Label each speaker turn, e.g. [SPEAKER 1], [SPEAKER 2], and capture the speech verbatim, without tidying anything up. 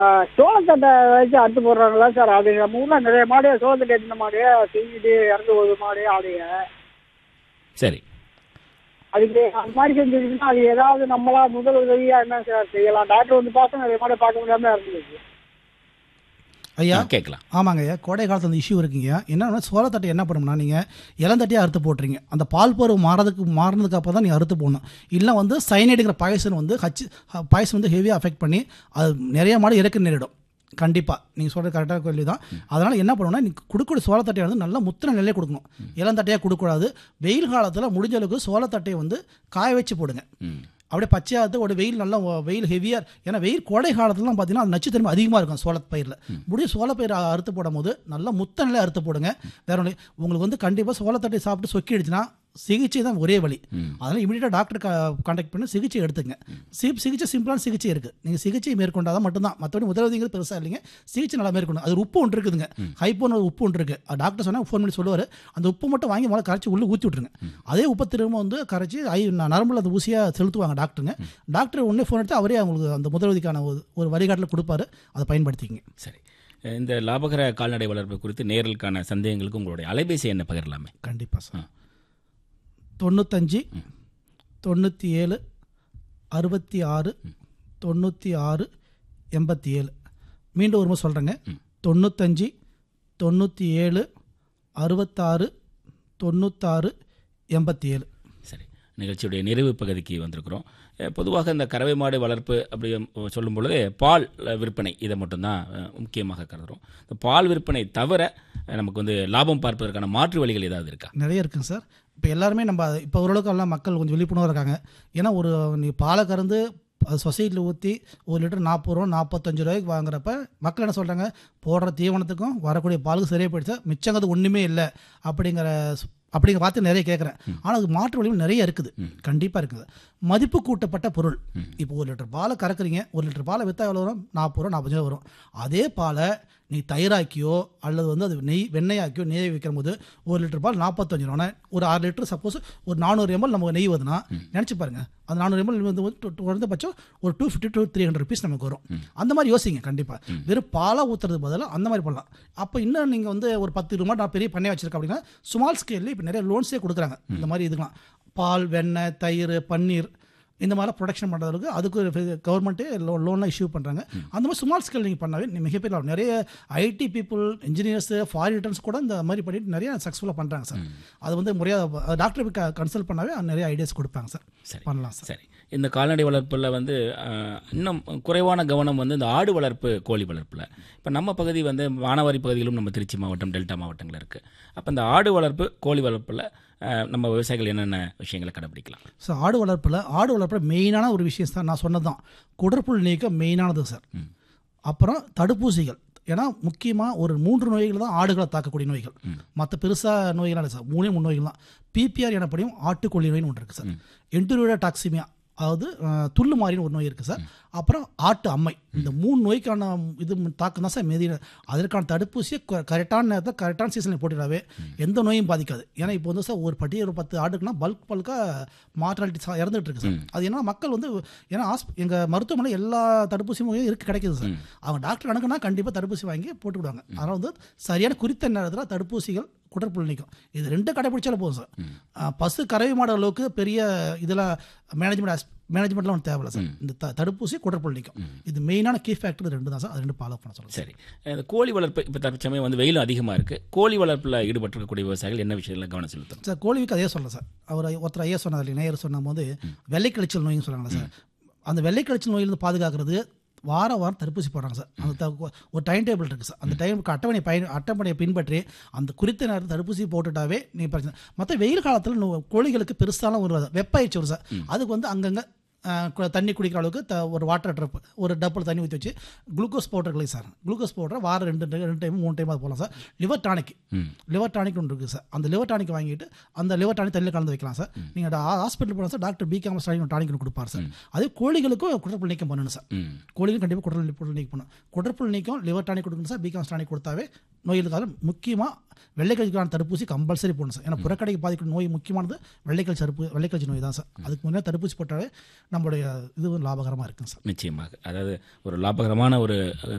[SPEAKER 1] ஆ, சோளத்தட்டை வச்சு அறுத்து போடுறாங்களா சார்? அது நம்ம ஊர்ல நிறைய மாடு சோளத்தட்டை எடுத்த மாடு செஞ்சுட்டு இறந்து போகுது மாடு ஆடுங்க.
[SPEAKER 2] சரி.
[SPEAKER 1] அதுக்கு அந்த மாதிரி செஞ்சுருச்சுன்னா அது ஏதாவது நம்மளா முதல் உதவியா என்ன சார் செய்யலாம்? டாக்டர் வந்து பார்த்தா நிறைய மாடு பார்க்க முடியாம இருந்துச்சு.
[SPEAKER 3] ஐயா
[SPEAKER 2] கேட்கலாம்.
[SPEAKER 3] ஆமாங்க ஐயா, கோடை காலத்தில் அந்த இஷ்யூ இருக்குங்க. என்னன்னா சோளத்தட்டை என்ன பண்ணணும்னா நீங்கள் இளந்தட்டியாக அறுத்து போட்டுறீங்க. அந்த பால் பருவம் மாறதுக்கு மாறினதுக்கு அப்புறம் தான் நீங்கள் அறுத்து போடணும். இல்லை வந்து சைனைடுங்கிற பாய்சன் வந்து ஹச் பாய்சன் வந்து ஹெவியாக அஃபெக்ட் பண்ணி அது நிறைய மாடு இறக்க நேரிடும். கண்டிப்பாக நீங்கள் சொல்கிறது கரெக்டாக கேள்வி தான். அதனால் என்ன பண்ணணும்னா நீங்கள் கொடுக்கக்கூடிய சோளத்தட்டையை வந்து நல்லா முத்தின நிலையே கொடுக்கணும். இளந்தட்டையாக கொடுக்கக்கூடாது. வெயில் காலத்தில் முடிஞ்ச அளவுக்கு சோளத்தட்டையை வந்து காய வச்சு போடுங்க. அப்படியே பச்சையாக ஒரு வெயில் நல்லா வெயில் ஹெவியாக, ஏன்னா வெயில் கோடை காலத்துலாம் பார்த்தீங்கன்னா அது நச்சுத்தன்மை அதிகமாக இருக்கும் சோளப்பயிரில். முடிய சோளப்பயிர் அறுத்து போடும் போது நல்லா முத்த நிலையை அறுத்து போடுங்க. வேற ஒன்று உங்களுக்கு வந்து கண்டிப்பாக சோளத்தட்டை சாப்பிட்டு சொக்கி அடிச்சுன்னா சிகிச்சை தான் ஒரே வழி. அதனால் இமீடியட்டாக டாக்டர் கான்டாக்ட் பண்ணி சிகிச்சை எடுத்துங்க. சி சிகிச்சை சிம்பிளான சிகிச்சை இருக்குது. நீங்கள் சிகிச்சை மேற்கொண்டால் தான் மட்டும்தான், மற்றபடி முதலுதவிங்கிறது பெருசாக இல்லைங்க. சிகிச்சை நல்லா மேற்கொண்டு அது உப்பு ஒன்று இருக்குதுங்க, ஹைப்போன்னு ஒரு உப்பு ஒன்று இருக்குது. டாக்டர் சொன்னால் ஃபோன் பண்ணி சொல்லுவார், அந்த உப்பு மட்டும் வாங்கி முதல்ல கரைச்சி உள்ளே ஊற்றி விட்ருங்க. அதே உப்பை திரும்ப வந்து கரைச்சி ஐ நரம்பில் அந்த ஊசியாக செலுத்துவாங்க டாக்டருங்க. டாக்டர் ஒன்றே ஃபோன் எடுத்து அவரே அவங்களுக்கு அந்த முதலுதவிக்கான ஒரு வழிகாட்டில் கொடுப்பாரு, அதை பயன்படுத்திங்க.
[SPEAKER 2] சரி. இந்த லாபகர கால்நடை வளர்ப்பு குறித்து நேரலுக்கான சந்தேகங்களுக்கு உங்களுடைய அலைபேசி என்ன பகிரலாமே?
[SPEAKER 3] கண்டிப்பாக சார். தொண்ணூத்தஞ்சு தொண்ணூற்றி ஏழு அறுபத்தி ஆறு தொண்ணூற்றி ஆறு எண்பத்தி ஏழு. மீண்டும் ஒரு முறை சொல்கிறேங்க, தொண்ணூத்தஞ்சு தொண்ணூற்றி ஏழு அறுபத்தாறு தொண்ணூத்தாறு எண்பத்தி ஏழு.
[SPEAKER 2] சரி, நிகழ்ச்சியுடைய நிறைவு பகுதிக்கு வந்திருக்கிறோம். பொதுவாக இந்த கறவை மாடு வளர்ப்பு அப்படி சொல்லும் பொழுது பால் விற்பனை இதை மட்டும்தான் முக்கியமாக கருதுகிறோம். இந்த பால் விற்பனை தவிர நமக்கு வந்து லாபம் பார்ப்பதற்கான மாற்று வழிகள் ஏதாவது இருக்கா?
[SPEAKER 3] நிறைய இருக்குங்க சார். இப்போ எல்லாருமே நம்ம இப்போ ஓரளவுக்கு எல்லாம் மக்கள் கொஞ்சம் விழிப்புணர்வு இருக்காங்க. ஏன்னா ஒரு நீ பாலை கறந்து அது சொசைட்டியில் ஊற்றி ஒரு லிட்டர் நாற்பது ரூபா நாற்பத்தஞ்சு ரூபாய்க்கு வாங்குறப்ப மக்கள் என்ன சொல்கிறாங்க, போடுற தீவனத்துக்கும் வரக்கூடிய பாலுக்கு சரியாக போயிடுச்சா, மிச்சங்கிறது ஒன்றுமே இல்லை அப்படிங்கிற அப்படிங்கிற வார்த்தை நிறைய கேட்குறேன். ஆனால் அது மாற்று வழிகள் நிறைய இருக்குது, கண்டிப்பாக இருக்குது. மதிப்பு கூட்டப்பட்ட பொருள். இப்போ ஒரு லிட்டர் பாலை கறக்குறீங்க, ஒரு லிட்டர் பாலை விற்றா எவ்வளோ வரும்? நாற்பது ரூபா நாற்பத்தஞ்சு ரூபா வரும். அதே பாலை நீ தயிராக்கியோ அல்லது வந்து அது நெய் வெண்ணெயாக்கியோ நெய் விற்கும் போது ஒரு லிட்டர் பால் நாற்பத்தஞ்சு ரூபா, ஒரு ஆறு லிட்டர் சப்போஸ் ஒரு நானூறு எம்எல் நமக்கு நெய் வருதுன்னா நினச்சி பாருங்கள், அந்த நானூறு எம்எல் வந்து குறைந்தபட்சம் ஒரு two fifty two three hundred rupees நமக்கு வரும். அந்த மாதிரி யோசிங்க. கண்டிப்பாக வெறும் பாலாக ஊற்றுறது பதிலாக அந்த மாதிரி பண்ணலாம். அப்போ இன்னும் நீங்கள் வந்து ஒரு பத்து ரூபா நான் பெரிய பண்ணையை வச்சிருக்கேன் அப்படின்னா ஸ்மால் ஸ்கேலில் இப்போ நிறைய லோன்ஸே கொடுக்குறாங்க. இந்த மாதிரி இதுக்கெலாம் பால் வெண்ணெய் தயிர் பன்னீர் இந்த மாதிரிலாம் ப்ரொடக்ஷன் பண்ணுறதுக்கு அதுக்கு ஒரு கவர்மெண்ட்டே லோ லோன்லாம் இஷ்யூ பண்ணுறாங்க. அந்த மாதிரி ஸ்மால் ஸ்கேல் நீங்கள் பண்ணாவே மிகப்பெரிய லாபம். நிறைய ஐடி பீப்புள் இன்ஜினியர்ஸு ஃபாரினர்ஸ் கூட இந்த மாதிரி பண்ணிட்டு நிறைய சக்ஸஸ்ஃபுல்லாக பண்ணுறாங்க சார். அது வந்து முறையாக டாக்டர் கன்சல்ட் பண்ணாவே நிறைய ஐடியாஸ் கொடுப்பாங்க சார்.
[SPEAKER 2] சரி,
[SPEAKER 3] பண்ணலாம் சார்.
[SPEAKER 2] சரி. இந்த கால்நடை வளர்ப்பில் வந்து இன்னும் குறைவான கவனம் வந்து இந்த ஆடு வளர்ப்பு கோழி வளர்ப்பில். இப்போ நம்ம பகுதி வந்து வானவாரி பகுதியிலும் நம்ம திருச்சி மாவட்டம் டெல்டா மாவட்டங்கள் இருக்குது. அப்போ இந்த ஆடு வளர்ப்பு கோழி வளர்ப்பில் நம்ம விவசாயிகள் என்னென்ன விஷயங்களை கடைபிடிக்கலாம்?
[SPEAKER 3] ஸோ ஆடு வளர்ப்பில் ஆடு வளர்ப்பில் மெயினான ஒரு விஷயம் சார் நான் சொன்னது தான், குடற்புல் நீக்கம் மெயினானது சார். அப்புறம் தடுப்பூசிகள். ஏன்னா முக்கியமாக ஒரு மூன்று நோய்கள் தான் ஆடுகளை தாக்கக்கூடிய நோய்கள், மற்ற பெருசாக நோய்களாக இல்லை சார். மூணே மூணு நோய்கள் தான். பிபிஆர் எனப்படியும் ஆட்டுக்கொல்லி நோய்னு ஒன்று இருக்குது சார். என்டூரியோட டாக்சிமியா, அதாவது துள்ளு மாதிரின்னு ஒரு நோய் இருக்குது சார். அப்புறம் ஆட்டு அம்மை. இந்த மூணு நோய்க்கான இது தாக்கம் தான் சார் மெதின. அதற்கான தடுப்பூசியை கரெக்டான நேரத்தில் கரெக்டான சீசனில் போட்டுட்டாவே எந்த நோயும் பாதிக்காது. ஏன்னா இப்போ வந்து சார் ஒரு பட்டி ஒரு பத்து ஆடுக்குன்னா பல்க் பல்காக மார்டாலிட்டி இறந்துட்டு இருக்கு சார். அது ஏன்னா மக்கள் வந்து ஏன்னா ஹாஸ்ப எங்கள் மருத்துவமனை எல்லா தடுப்பூசியும் இருக்கு கிடைக்குது சார். அவங்க டாக்டர் கணக்குனா கண்டிப்பாக தடுப்பூசி வாங்கி போட்டுவிடுவாங்க. அதனால் வந்து சரியான குறித்த நேரத்தில் தடுப்பூசிகள் குடற்புல் நீக்கம் இது ரெண்டும் கடைபிடிச்சாலும் போதும் சார். பசு கறவை மாட அளவுக்கு பெரிய இதில் மேனேஜ்மெண்ட் மேனேஜ்மெண்ட்லாம் ஒன்று தேவையில்லை சார். இந்த த தடுப்பூசி குடற்புல் நீக்கம் இது மெயினான கீ ஃபேக்டர் ரெண்டு தான் சார். அது ரெண்டு ஃபாலோ பண்ண சொல்லுங்கள்.
[SPEAKER 2] சரி, இந்த கோழி வளர்ப்பு இப்போ தற்சமயம் வந்து வெயிலும் அதிகமாக இருக்குது. கோழி வளர்ப்பில் ஈடுபட்டிருக்கக்கூடிய விவசாயிகள் என்ன விஷயத்தில் கவனம் செலுத்தணும்
[SPEAKER 3] சார்? கோழிக்கு அதே சொல்லலாம் சார். அவர் ஒருத்தர் ஐயா சொன்னார் இல்லை, நேயர் சொன்ன போது வெள்ளை கழிச்சல் நோய்னு சொல்கிறாங்களா சார். அந்த வெள்ளை கழிச்சல் நோயிலிருந்து பாதுகாக்கிறது வாரம் வாரம் தடுப்பூசி போடுறாங்க சார். அந்த ஒரு டைம் டேபிள் இருக்குது சார். அந்த டைமுக்கு அட்டவணை பயன் அட்டவணையை பின்பற்றி அந்த குறித்த நேரத்தில் தடுப்பூசி போட்டுட்டாவே நீ பிரச்சனை. மற்ற வெயில் காலத்தில் கோழிகளுக்கு பெருசாலாம் ஒரு வெப்பாயிடுச்சு வரும் சார். அதுக்கு வந்து அங்கங்கே தண்ணி குடிக்கிற அளவுக்கு த ஒரு வாட்டர் ட்ரப் ஒரு டப்பில் தண்ணி ஊற்றி வச்சு குளுக்கோஸ் பவுடர் இல்லை சார். குளுக்கோஸ் பவுடர் வாரம் ரெண்டு ரெண்டு டைம் மூணு டைம் அது போகலாம் sir. Liver tonic liver tonic ஒன்று இருக்குது சார். அந்த லிவர் டானிக் வாங்கிட்டு அந்த லிவர் டானிக் தண்ணியில் கலந்து வைக்கலாம் சார். நீங்கள் ஹாஸ்பிட்டல் போனால் sir doctor B commerce tonic tonic கொடுப்பார் சார். அதே கோழிகளுக்கும் குடற்புல் நீக்கம் பண்ணணும் சார். கோழிகளும் கண்டிப்பாக குடற்புல் நீக்கம் பண்ணணும். குடற்புல் நீக்கம் லிவர் டானிக் கொடுக்கணும் சார். பி காமஸ் டானிக் கொடுத்தாவே நோய்களுக்காக முக்கியமாக வெள்ளைக்கழிக்கான தடுப்பூசி கம்பல்சரி போடணும் சார். ஏன்னா புறக்கடைக்கு பாதிக்கிற நோய் முக்கியமானது வெள்ளைக்கழிச்சு தடுப்பு வெள்ளைக்கழிச்சு நோய் தான் சார். அதுக்கு முன்னாடி தடுப்பூசி போட்டாவே நம்மளுடைய இதுவும் லாபகரமாக இருக்குங்க சார்.
[SPEAKER 2] நிச்சயமாக. அதாவது ஒரு லாபகரமான ஒரு